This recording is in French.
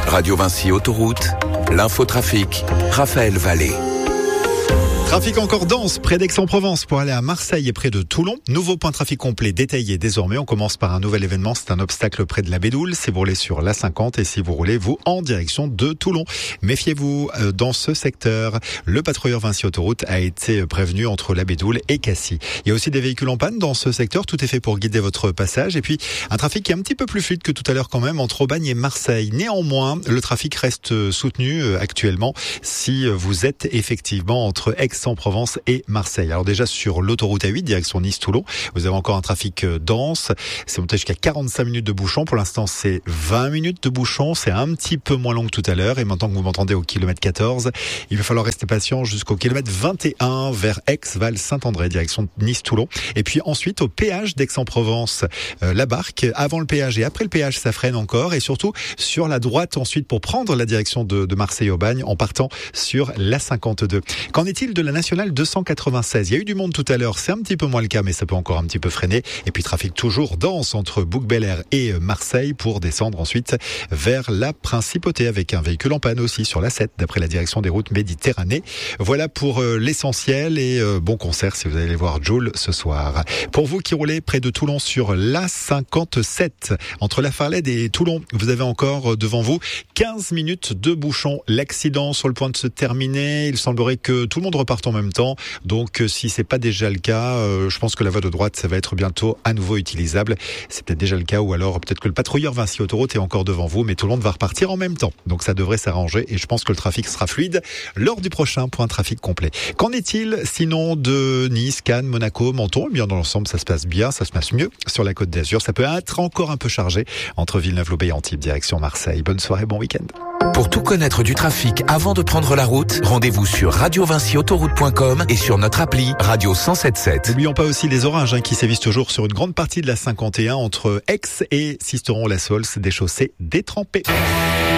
Radio Vinci Autoroute, l'infotrafic, Raphaël Vallée. Trafic encore dense près d'Aix-en-Provence pour aller à Marseille et près de Toulon. Nouveau point de trafic complet détaillé désormais. On commence par un nouvel événement. C'est un obstacle près de la Bédoule si vous roulez sur l'A50 et si vous roulez, vous, en direction de Toulon. Méfiez-vous dans ce secteur. Le patrouilleur Vinci Autoroute a été prévenu entre la Bédoule et Cassis. Il y a aussi des véhicules en panne dans ce secteur. Tout est fait pour guider votre passage. Et puis, un trafic qui est un petit peu plus fluide que tout à l'heure quand même entre Aubagne et Marseille. Néanmoins, le trafic reste soutenu actuellement si vous êtes effectivement entre Aix-en-Provence et Marseille. Alors déjà sur l'autoroute A8 direction Nice-Toulon, vous avez encore un trafic dense. C'est monté jusqu'à 45 minutes de bouchon. Pour l'instant, c'est 20 minutes de bouchon. C'est un petit peu moins long que tout à l'heure. Et maintenant que vous m'entendez au kilomètre 14, il va falloir rester patient jusqu'au kilomètre 21 vers Aix-Val-Saint-André direction Nice-Toulon. Et puis ensuite au péage d'Aix-en-Provence, la Barque. Avant le péage et après le péage, ça freine encore. Et surtout sur la droite ensuite pour prendre la direction de Marseille-Aubagne en partant sur l'A52. Qu'en est-il de la nationale 296? Il y a eu du monde tout à l'heure, c'est un petit peu moins le cas, mais ça peut encore un petit peu freiner. Et puis trafic toujours dense entre Bouc-Bel-Air et Marseille pour descendre ensuite vers la Principauté avec un véhicule en panne aussi sur la 7 d'après la direction des routes Méditerranée. Voilà pour l'essentiel et bon concert si vous allez voir Joule ce soir. Pour vous qui roulez près de Toulon sur l'A57 entre La Farlède et Toulon, vous avez encore devant vous 15 minutes de bouchon. L'accident sur le point de se terminer. Il semblerait que tout le monde reparte en même temps. Donc si c'est pas déjà le cas, je pense que la voie de droite, ça va être bientôt à nouveau utilisable. C'est peut-être déjà le cas ou alors peut-être que le patrouilleur Vinci Autoroute est encore devant vous, mais tout le monde va repartir en même temps. Donc ça devrait s'arranger et je pense que le trafic sera fluide lors du prochain point de trafic complet. Qu'en est-il sinon de Nice, Cannes, Monaco, Menton? Eh bien dans l'ensemble, ça se passe bien, ça se passe mieux sur la Côte d'Azur. Ça peut être encore un peu chargé entre Villeneuve-Loubet et Antibes, direction Marseille. Bonne soirée, bon week-end. Pour tout connaître du trafic avant de prendre la route, rendez-vous sur radiovinciautoroute.com et sur notre appli Radio 107.7. N'oublions pas aussi les orages qui sévissent toujours sur une grande partie de la 51 entre Aix et Sisteron-la-Saulce, des chaussées détrempées.